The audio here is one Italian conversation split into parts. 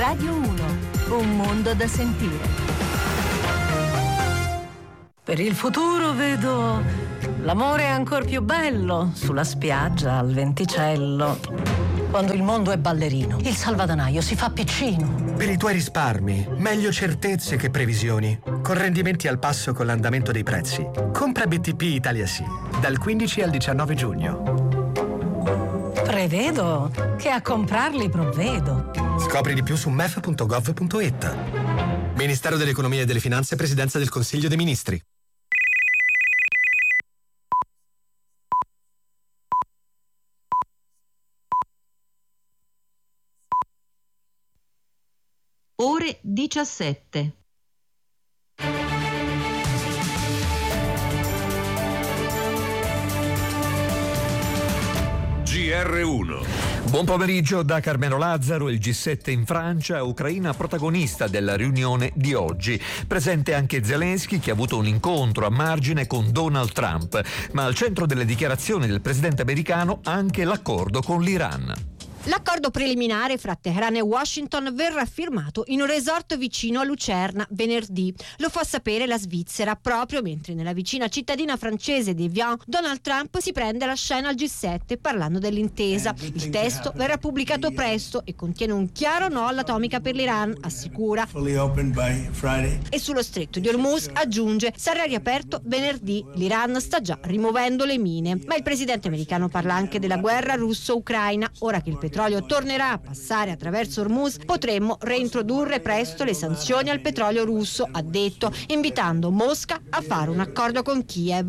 Radio 1, un mondo da sentire. Per il futuro vedo l'amore ancor più bello sulla spiaggia al venticello. Quando il mondo è ballerino, il salvadanaio si fa piccino. Per i tuoi risparmi, meglio certezze che previsioni. Con rendimenti al passo con l'andamento dei prezzi. Compra BTP Italia Sì, dal 15 al 19 giugno. Prevedo che a comprarli provvedo. Scopri di più su mef.gov.it. Ministero dell'Economia e delle Finanze, Presidenza del Consiglio dei Ministri. Ore 17. GR1. Buon pomeriggio da Carmelo Lazzaro. Il G7 in Francia, Ucraina protagonista della riunione di oggi. Presente anche Zelensky, che ha avuto un incontro a margine con Donald Trump, ma al centro delle dichiarazioni del presidente americano anche l'accordo con l'Iran. L'accordo preliminare fra Teheran e Washington verrà firmato in un resort vicino a Lucerna venerdì. Lo fa sapere la Svizzera proprio mentre nella vicina cittadina francese di Evian Donald Trump si prende la scena al G7 parlando dell'intesa. Il testo verrà pubblicato presto e contiene un chiaro no all'atomica per l'Iran, assicura. E sullo stretto di Hormuz aggiunge: sarà riaperto venerdì, l'Iran sta già rimuovendo le mine. Ma il presidente americano parla anche della guerra russo-ucraina. Ora che il petrolio tornerà a passare attraverso Hormuz, potremmo reintrodurre presto le sanzioni al petrolio russo, ha detto, invitando Mosca a fare un accordo con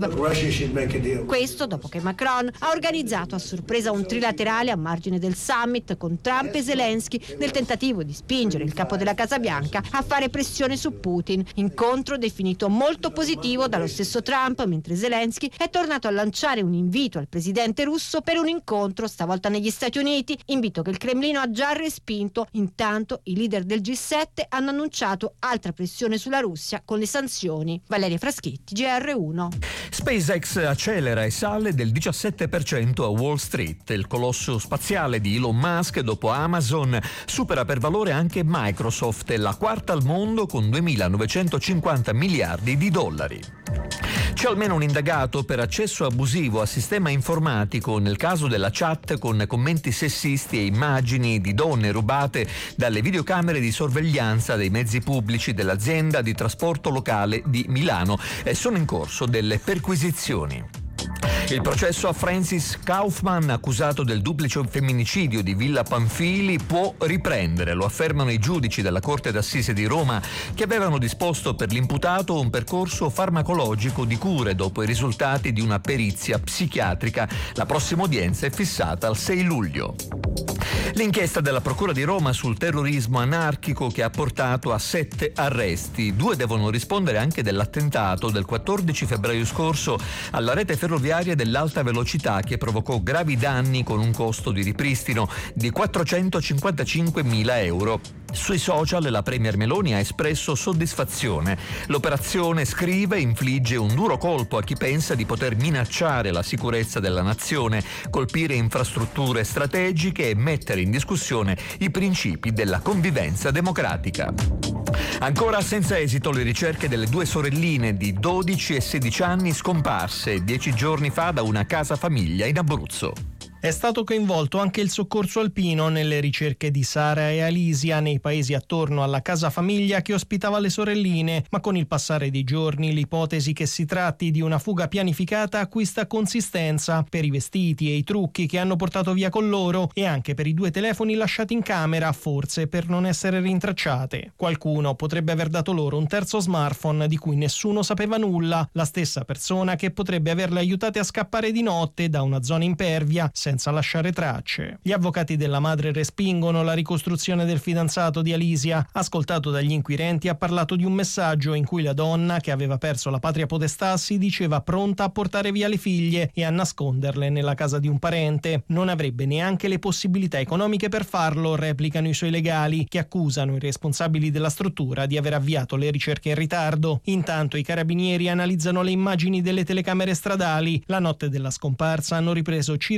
Kiev. Questo dopo che Macron ha organizzato a sorpresa un trilaterale a margine del summit con Trump e Zelensky nel tentativo di spingere il capo della Casa Bianca a fare pressione su Putin. Incontro definito molto positivo dallo stesso Trump, mentre Zelensky è tornato a lanciare un invito al presidente russo per un incontro stavolta negli Stati Uniti, invito che il Cremlino ha già respinto. Intanto i leader del G7 hanno annunciato altra pressione sulla Russia con le sanzioni. Valeria Fraschetti, GR1. SpaceX accelera e sale del 17% a Wall Street. Il colosso spaziale di Elon Musk, dopo Amazon, supera per valore anche Microsoft, la quarta al mondo con 2.950 miliardi di dollari. C'è almeno un indagato per accesso abusivo a sistema informatico nel caso della chat con commenti sessisti e immagini di donne rubate dalle videocamere di sorveglianza dei mezzi pubblici dell'azienda di trasporto locale di Milano e sono in corso delle perquisizioni. Il processo a Francis Kaufman, accusato del duplice femminicidio di Villa Pamphili, può riprendere, lo affermano i giudici della Corte d'Assise di Roma, che avevano disposto per l'imputato un percorso farmacologico di cure dopo i risultati di una perizia psichiatrica. La prossima udienza è fissata al 6 luglio. L'inchiesta della Procura di Roma sul terrorismo anarchico che ha portato a 7 arresti. 2 devono rispondere anche dell'attentato del 14 febbraio scorso alla rete ferroviaria dell'alta velocità che provocò gravi danni con un costo di ripristino di 455.000 euro. Sui social la premier Meloni ha espresso soddisfazione. L'operazione, scrive, infligge un duro colpo a chi pensa di poter minacciare la sicurezza della nazione, colpire infrastrutture strategiche e mettere in discussione i principi della convivenza democratica. Ancora senza esito le ricerche delle 2 sorelline di 12 e 16 anni scomparse 10 giorni fa da una casa famiglia in Abruzzo. È stato coinvolto anche il soccorso alpino nelle ricerche di Sara e Alisia nei paesi attorno alla casa famiglia che ospitava le sorelline, ma con il passare dei giorni l'ipotesi che si tratti di una fuga pianificata acquista consistenza per i vestiti e i trucchi che hanno portato via con loro e anche per i 2 telefoni lasciati in camera, forse per non essere rintracciate. Qualcuno potrebbe aver dato loro un terzo smartphone di cui nessuno sapeva nulla, la stessa persona che potrebbe averle aiutate a scappare di notte da una zona impervia senza lasciare tracce. Gli avvocati della madre respingono la ricostruzione del fidanzato di Alisia. Ascoltato dagli inquirenti, ha parlato di un messaggio in cui la donna, che aveva perso la patria potestà, si diceva pronta a portare via le figlie e a nasconderle nella casa di un parente. Non avrebbe neanche le possibilità economiche per farlo, replicano i suoi legali, che accusano i responsabili della struttura di aver avviato le ricerche in ritardo. Intanto i carabinieri analizzano le immagini delle telecamere stradali. La notte della scomparsa hanno ripreso circa 300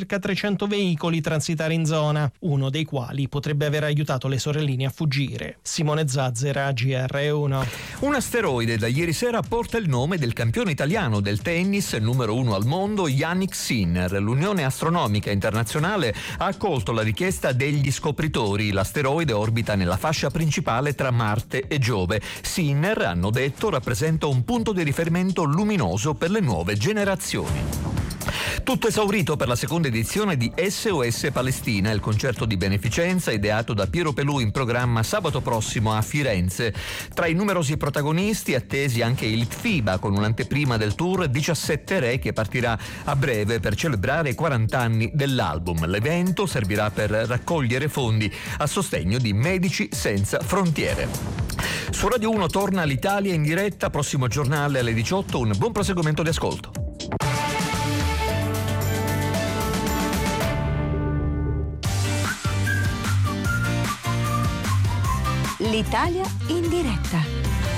200 veicoli transitare in zona, uno dei quali potrebbe aver aiutato le sorelline a fuggire. Simone Zazzera, GR1. Un asteroide da ieri sera porta il nome del campione italiano del tennis numero 1 al mondo, Jannik Sinner. L'Unione Astronomica Internazionale ha accolto la richiesta degli scopritori. L'asteroide orbita nella fascia principale tra Marte e Giove. Sinner, hanno detto, rappresenta un punto di riferimento luminoso per le nuove generazioni. Tutto esaurito per la seconda edizione di SOS Palestina, il concerto di beneficenza ideato da Piero Pelù in programma sabato prossimo a Firenze. Tra i numerosi protagonisti attesi anche il FIBA con un'anteprima del tour 17 Re che partirà a breve per celebrare i 40 anni dell'album. L'evento servirà per raccogliere fondi a sostegno di Medici Senza Frontiere. Su Radio 1 torna l'Italia in diretta, prossimo giornale alle 18. Un buon proseguimento di ascolto. L'Italia in diretta.